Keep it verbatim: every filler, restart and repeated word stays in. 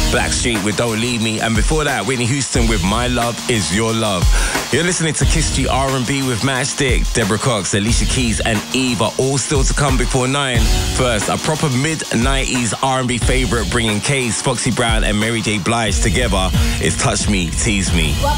Blackstreet with Don't Leave Me, and before that, Whitney Houston with My Love Is Your Love. You're listening to Kiss G R and B with Matchstick, Deborah Cox, Alicia Keys and Eve are all still to come before nine. First, a proper mid-nineties R and B favourite bringing Case, Foxy Brown and Mary J. Blige together is Touch Me, Tease Me.